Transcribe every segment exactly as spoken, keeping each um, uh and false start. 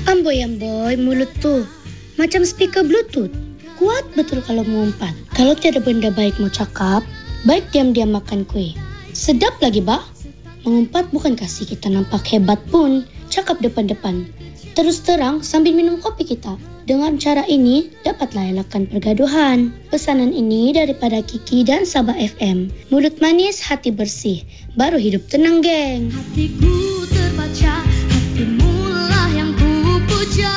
Amboy-amboy, mulut tuh macam speaker Bluetooth. Kuat betul kalau mengumpat. Kalau tiada benda baik mau cakap, baik diam-diam makan kue. Sedap lagi, bah. Mengumpat bukan kasih kita nampak hebat pun. Cakap depan-depan. Terus terang sambil minum kopi kita. Dengan cara ini, dapatlah elakkan pergaduhan. Pesanan ini daripada Kiki dan Sabah F M. Mulut manis, hati bersih. Baru hidup tenang, geng. Hatiku terbaca, hatimu lah yang ku puja.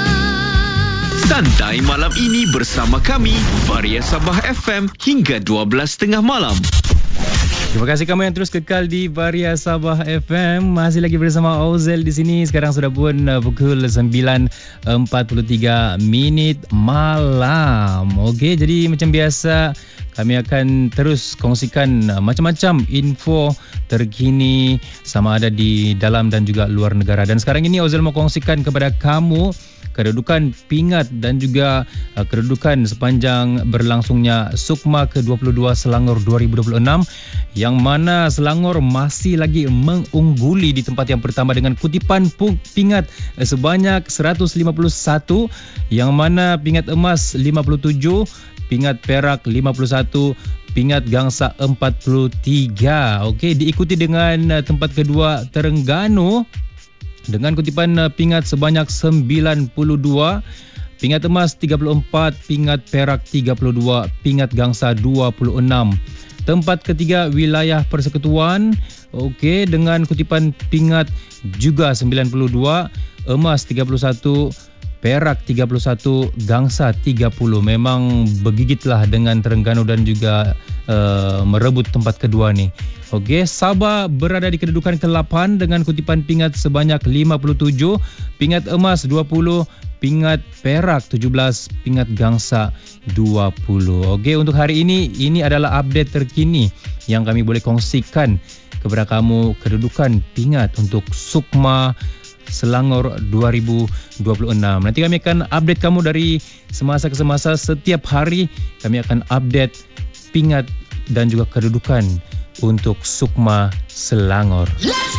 Santai malam ini bersama kami, Varia Sabah F M hingga dua belas tiga puluh malam. Terima kasih kamu yang terus kekal di Varia Sabah F M. Masih lagi bersama Ozel di sini. Sekarang sudah pun uh, pukul sembilan empat puluh tiga minit malam. Okey, jadi macam biasa kami akan terus kongsikan uh, macam-macam info terkini sama ada di dalam dan juga luar negara. Dan sekarang ini Ozel mau kongsikan kepada kamu kedudukan pingat dan juga uh, kedudukan sepanjang berlangsungnya Sukma ke dua puluh dua Selangor dua ribu dua puluh enam, yang mana Selangor masih lagi mengungguli di tempat yang pertama dengan kutipan pingat uh, sebanyak seratus lima puluh satu, yang mana pingat emas lima puluh tujuh, pingat perak lima puluh satu, pingat gangsa empat puluh tiga. Okey, diikuti dengan uh, tempat kedua Terengganu dengan kutipan uh, pingat sebanyak sembilan puluh dua, pingat emas tiga puluh empat, pingat perak tiga puluh dua, pingat gangsa dua puluh enam. Tempat ketiga wilayah persekutuan, okey, dengan kutipan pingat juga sembilan puluh dua, emas tiga puluh satu, perak tiga puluh satu, gangsa tiga puluh. Memang bergigitlah dengan Terengganu dan juga uh, merebut tempat kedua ni. Okey, Sabah berada di kedudukan ke lapan dengan kutipan pingat sebanyak lima puluh tujuh, pingat emas dua puluh, pingat perak tujuh belas, pingat gangsa dua puluh. Okey, untuk hari ini, ini adalah update terkini yang kami boleh kongsikan kepada kamu kedudukan pingat untuk Sukma Selangor dua ribu dua puluh enam. Nanti kami akan update kamu dari semasa ke semasa. Setiap hari kami akan update pingat dan juga kedudukan untuk Sukma Selangor. Let's